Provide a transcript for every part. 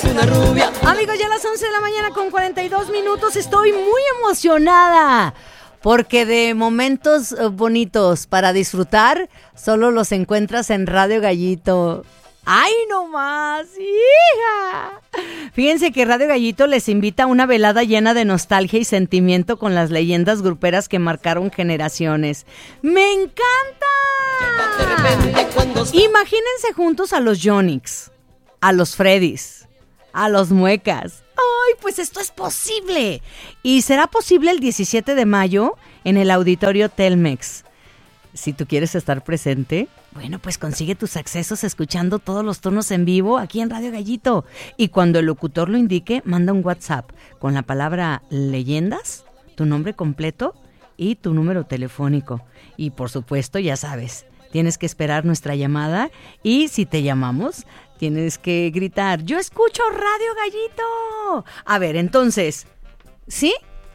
una rubia. Amigos, ya a las 11 de la mañana con 42 minutos. Estoy muy emocionada porque de momentos bonitos para disfrutar solo los encuentras en Radio Gallito. ¡Ay, no más, hija! Fíjense que Radio Gallito les invita a una velada llena de nostalgia y sentimiento con las leyendas gruperas que marcaron generaciones. ¡Me encanta! Imagínense juntos a los Yonix, a los Freddys, a los Muecas. ¡Ay, pues esto es posible! Y será posible el 17 de mayo en el Auditorio Telmex. Si tú quieres estar presente, bueno, pues consigue tus accesos escuchando todos los turnos en vivo aquí en Radio Gallito. Y cuando el locutor lo indique, manda un WhatsApp con la palabra leyendas, tu nombre completo y tu número telefónico. Y por supuesto, ya sabes, tienes que esperar nuestra llamada y si te llamamos, tienes que gritar, ¡yo escucho Radio Gallito! A ver, entonces, ¿sí?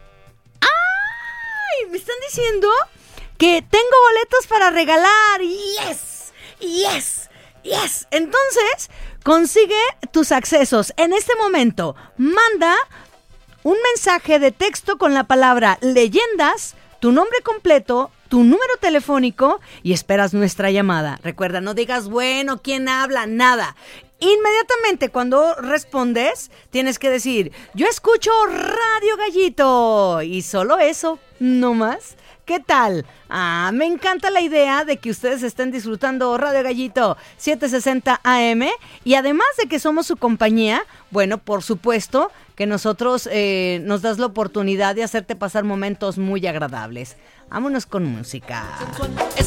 ¡Ay! ¿Me están diciendo que tengo boletos para regalar? ¡Yes! ¡Yes! ¡Yes! Entonces, consigue tus accesos. En este momento, manda un mensaje de texto con la palabra leyendas, tu nombre completo, tu número telefónico y esperas nuestra llamada. Recuerda, no digas, bueno, ¿quién habla? Nada. Inmediatamente cuando respondes, tienes que decir, yo escucho Radio Gallito. Y solo eso, no más. ¿Qué tal? Me encanta la idea de que ustedes estén disfrutando Radio Gallito 760 AM y además de que somos su compañía, bueno, por supuesto que nosotros nos das la oportunidad de hacerte pasar momentos muy agradables. Vámonos con música.